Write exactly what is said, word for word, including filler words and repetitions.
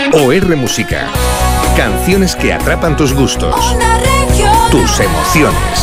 O R Música. Canciones que atrapan tus gustos, tus emociones.